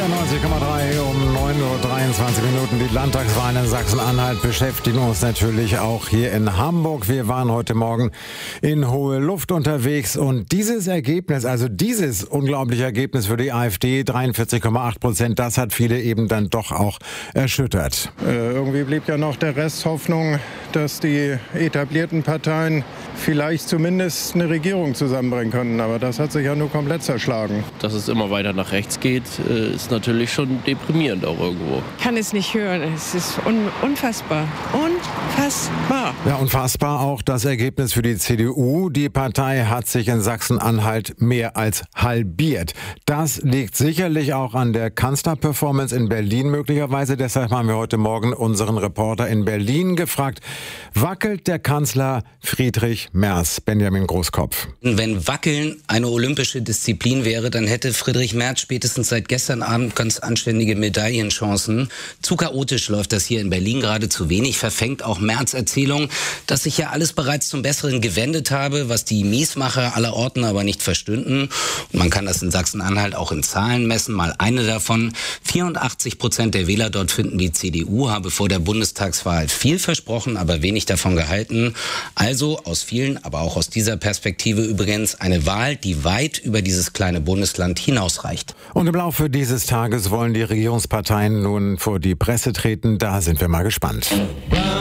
94,3 um 9:23 Uhr. Die Landtagswahlen in Sachsen-Anhalt beschäftigen uns natürlich auch hier in Hamburg. Wir waren heute Morgen in hohe Luft unterwegs und dieses Ergebnis, also dieses unglaubliche Ergebnis für die AfD, 43,8%, das hat viele eben dann doch auch erschüttert. Irgendwie blieb ja noch der Rest Hoffnung, dass die etablierten Parteien vielleicht zumindest eine Regierung zusammenbringen können. Aber das hat sich ja nur komplett zerschlagen. Dass es immer weiter nach rechts geht, ist natürlich schon deprimierend auch irgendwo. Ich kann es nicht hören. Es ist unfassbar. Unfassbar. Ja, unfassbar auch das Ergebnis für die CDU. Die Partei hat sich in Sachsen-Anhalt mehr als halbiert. Das liegt sicherlich auch an der Kanzlerperformance in Berlin möglicherweise. Deshalb haben wir heute Morgen unseren Reporter in Berlin gefragt, wackelt der Kanzler Friedrich Merz? Benjamin Großkopf. Wenn Wackeln eine olympische Disziplin wäre, dann hätte Friedrich Merz spätestens seit gestern Abend ganz anständige Medaillenchancen. Zu chaotisch läuft das hier in Berlin gerade, zu wenig verfängt auch Merz' Erzählung, dass sich ja alles bereits zum Besseren gewendet habe, was die Miesmacher aller Orten aber nicht verstünden. Und man kann das in Sachsen-Anhalt auch in Zahlen messen. Mal eine davon: 84% der Wähler dort finden, die CDU habe vor der Bundestagswahl viel versprochen, aber wenig davon gehalten. Also aus vielen, aber auch aus dieser Perspektive übrigens eine Wahl, die weit über dieses kleine Bundesland hinausreicht. Und im Laufe dieses Tages wollen die Regierungsparteien nun vor die Presse treten. Da sind wir mal gespannt.